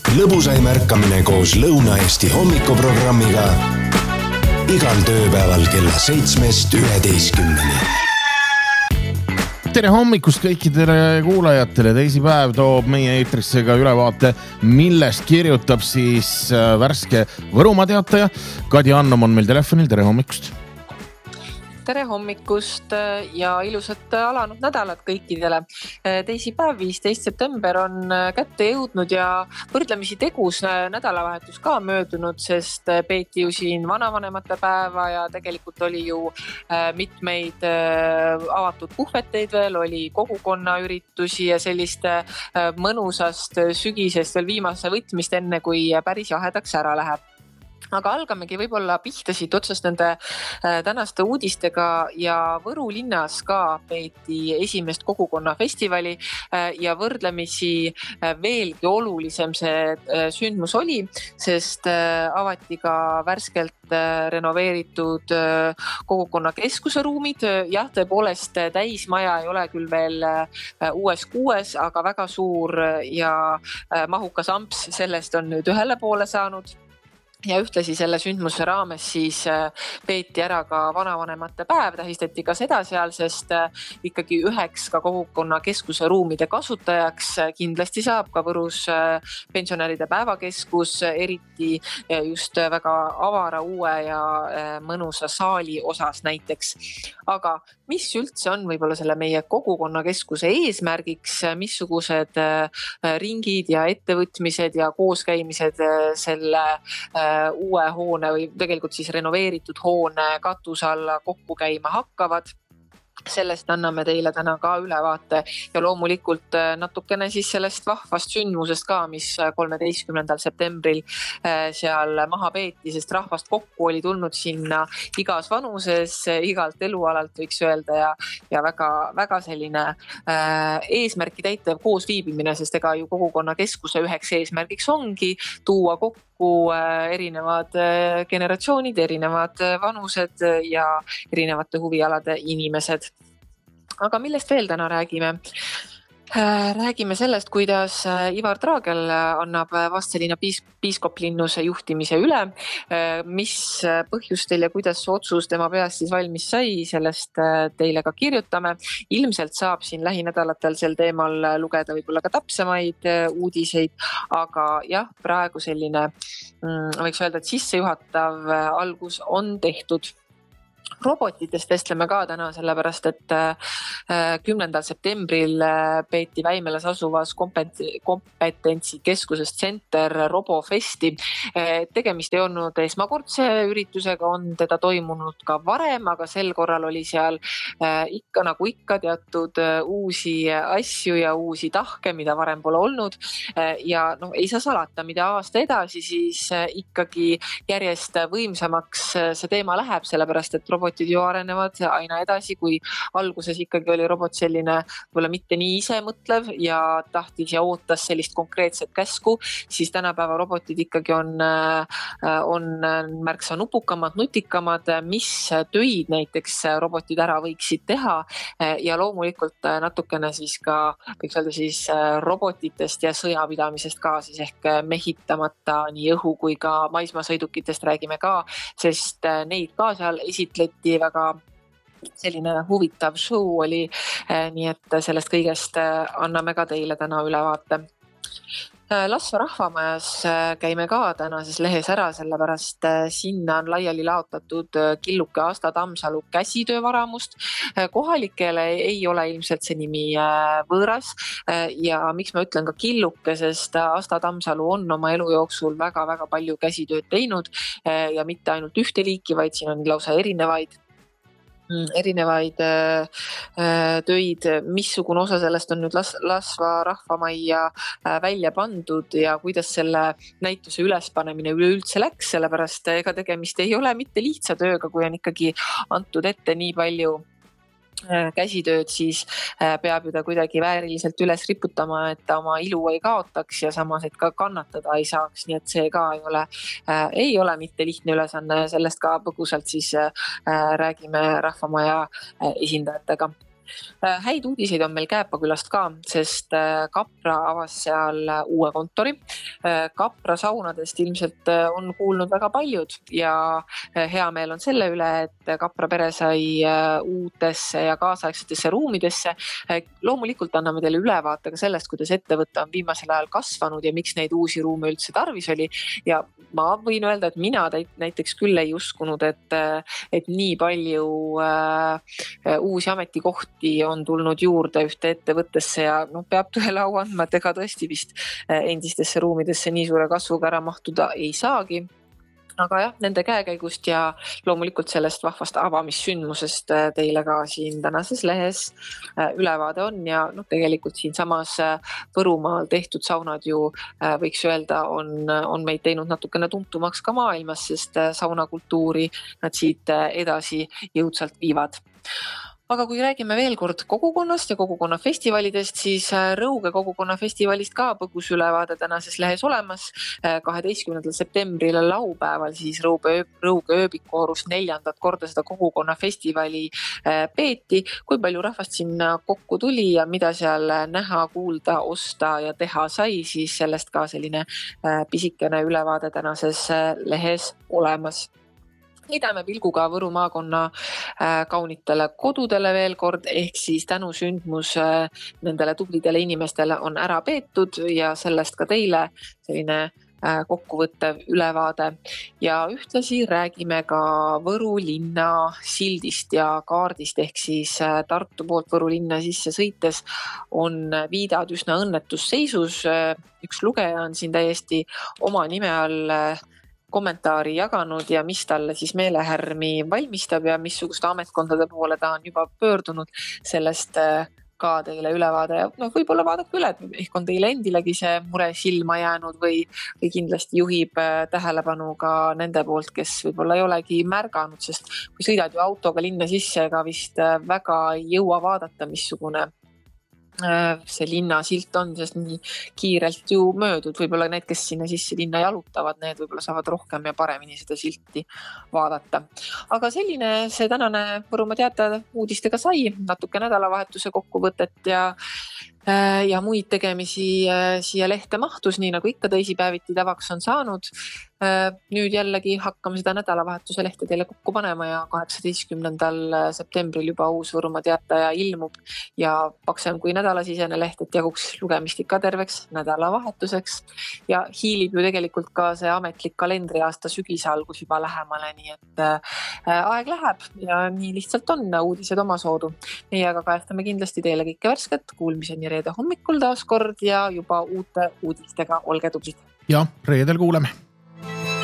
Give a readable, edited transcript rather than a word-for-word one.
Lõbusaim ärkamine koos Lõuna-Eesti hommikuprogrammiga igal tööpäeval kella 7-11. Tere hommikust kõikidele kuulajatele. Teisipäev toob meie eetrisse ka ülevaate, millest kirjutab siis värske Võrumaa teataja. Kadi Annom on meil telefonil. Tere hommikust. Tere hommikust ja ilusat alanud nädalat kõikidele. Teisipäev 15. september on kätte jõudnud ja võrdlemisi tegus nädalavahetus ka möödunud, sest peeti ju siin vanavanemate päeva ja tegelikult oli ju mitmeid avatud puhveteid veel, oli kogukonna üritusi ja sellist mõnusast sügisest veel viimase võtmist enne, kui päris jahedaks ära läheb. Aga algamegi võib-olla pihta siit otsast nende tänaste uudistega ja Võru linnas ka peeti esimest kogukonnafestivali ja võrdlemisi veelgi olulisem see sündmus oli, sest avati ka värskelt renoveeritud kogukonna keskuse ruumid. Jah, tõepoolest täismaja ei ole küll veel uues kuues, aga väga suur ja mahukas amps sellest on nüüd ühele poole saanud. Ja ühtlasi selle sündmuse raames siis peeti ära ka vanavanemate päev, tähistati ka seda seal, sest ikkagi üheks ka kogukonna keskuse ruumide kasutajaks kindlasti saab ka Võrus pensionäride päevakeskus, eriti just väga avara uue ja mõnusa saali osas näiteks. Aga mis üldse on võib-olla selle meie kogukonna keskuse eesmärgiks, missugused ringid ja ettevõtmised ja kooskäimised selle uue hoone või tegelikult siis renoveeritud hoone katuse alla kokku käima hakkavad. Sellest anname teile täna ka ülevaate ja loomulikult natukene siis sellest vahvast sündmusest ka, mis 13. septembril seal maha peeti, sest rahvast kokku oli tulnud sinna igas vanuses, igalt elualalt võiks öelda ja väga, väga selline eesmärki täitev koos viibimine, sest ega ju kogukonna keskuse üheks eesmärgiks ongi tuua kokku erinevad generatsioonid, erinevad vanused ja erinevate huvialade inimesed. Aga millest veel täna räägime? Räägime sellest, kuidas Ivar Draagel annab Vastseliina piiskoplinnuse juhtimise üle, mis põhjustel ja kuidas otsus tema peast siis valmis sai, sellest teile ka kirjutame. Ilmselt saab siin lähinädalatel sel teemal lugeda võib-olla ka täpsemaid uudiseid, aga jah, praegu selline, võiks öelda, et sissejuhatav algus on tehtud. Robotitest vestleme ka täna, sellepärast et 10. septembril peeti Väimelas asuvas kompetentsikeskuses Center Robofesti. Tegemist ei olnud esmakordse üritusega, on teda toimunud ka varem, aga sel korral oli seal ikka nagu ikka teatud uusi asju ja uusi tahke, mida varem pole olnud. Ja ei saa salata, mida aasta edasi, siis ikkagi järjest võimsamaks see teema läheb, sellepärast et robotid ju arenevad aina edasi, kui alguses ikkagi oli robot selline võib-olla mitte nii ise mõtlev ja tahtis ja ootas sellist konkreetset käsku, siis tänapäeva robotid ikkagi on märksa nupukamad, nutikamad, mis töid näiteks robotid ära võiksid teha ja loomulikult natukene siis ka võiks öelda siis robotitest ja sõjapidamisest ka siis ehk mehitamata nii õhu kui ka maismaasõidukitest räägime ka, sest neid ka seal esitleti väga selline huvitav show oli, nii et sellest kõigest anname ka teile täna ülevaate. Lasva rahvamajas käime ka tänases lehes ära, sellepärast sinna on laiali laotatud Killuke Asta Tammsalu käsitöövaramust. Kohalikele ei ole ilmselt see nimi võõras ja miks ma ütlen ka Killuke, sest Asta Tammsalu on oma elu jooksul väga-väga palju käsitööd teinud ja mitte ainult ühte liiki, vaid siin on lausa erinevaid töid, missugune osa sellest on nüüd Lasva rahvamajja välja pandud ja kuidas selle näituse ülespanemine üleüldse läks, sellepärast ega tegemist ei ole mitte lihtsa tööga, kui on ikkagi antud ette nii palju käsitööd, siis peab ju ta kuidagi vääriliselt üles riputama, et ta oma ilu ei kaotaks ja samas, et ka kannatada ei saaks, nii et see ka ei ole mitte lihtne ülesanne, sellest ka põgusalt siis räägime rahvamaja esindajatega. Häid uudiseid on meil Kääpakülast ka, sest Kapra avas seal uue kontori. Kapra saunadest ilmselt on kuulnud väga paljud ja hea meel on selle üle, et Kapra pere sai uutesse ja kaasaegsetesse ruumidesse. Loomulikult anname teile ülevaate ka sellest, kuidas ettevõte on viimasel ajal kasvanud ja miks neid uusi ruume üldse tarvis oli. Ja ma võin öelda, et mina näiteks küll ei uskunud, et nii palju uusi ametikohti on tulnud juurde ühte ettevõttesse ja peab tõele au andma, et ega tõesti vist endistesse ruumidesse nii suure kasvuga ära mahtuda ei saagi. Aga jah, nende käekäigust ja loomulikult sellest vahvast avamissündmusest teile ka siin tänases lehes ülevaade on ja tegelikult siin samas Võrumaal tehtud saunad ju võiks öelda on meid teinud natukene tuntumaks ka maailmas, sest saunakultuuri nad siit edasi jõudsalt viivad. Aga kui räägime veel kord kogukonnast ja kogukonnafestivalidest, siis Rõuge kogukonnafestivalist ka põgus ülevaade tänases lehes olemas. 12. septembril laupäeval siis Rõuge ööbikuorus 4. korda seda kogukonnafestivali peeti. Kui palju rahvast sinna kokku tuli ja mida seal näha, kuulda, osta ja teha sai, siis sellest ka selline pisikene ülevaade tänases lehes olemas. Heidame pilguga Võru maakonna kaunitele kodudele veel kord, ehk siis tänusündmus nendele tublidele inimestele on ära peetud ja sellest ka teile selline kokkuvõttev ülevaade. Ja ühtlasi räägime ka Võru linna sildist ja kaardist, ehk siis Tartu poolt Võru linna sisse sõites on viidad üsna õnnetusseisus. Üks lugeja on siin täiesti oma nime all kommentaari jaganud ja mis talle siis meelehärmi valmistab ja missuguste ametkondade poole ta on juba pöördunud, sellest ka teile ülevaade. Võib-olla vaadake üle, ehk on teile endilegi see mure silma jäänud või kindlasti juhib tähelepanu ka nende poolt, kes võib-olla ei olegi märganud, sest kui sõidad ju autoga linna sisse, ega vist väga ei jõua vaadata, missugune see linna silt on, sest nii kiirelt ju möödud. Võib-olla need, kes sinna sisse linna jalutavad, need võib-olla saavad rohkem ja paremini seda silti vaadata. Aga selline see tänane Võrumaa Teataja uudistega sai, natuke nädalavahetuse kokkuvõtet ja muid tegemisi siia lehte mahtus, nii nagu ikka teisipäeviti tavaks on saanud. Nüüd jällegi hakkame seda nädalavahetuse lehte teile kokku panema ja 18. septembril juba uus Võrumaa Teataja ilmub ja paksem kui nädalasisene leht, et jaguks lugemist ikka terveks nädalavahetuseks ja hiilib ju tegelikult ka see ametlik kalendriaasta sügisalgus juba lähemale, nii et aeg läheb ja nii lihtsalt on uudised omasoodu. Meie aga kajastame kindlasti teile kõike värsket, kuulmiseni reede hommikul taas kord ja juba uute uudistega olge tublid. Ja reedel kuuleme.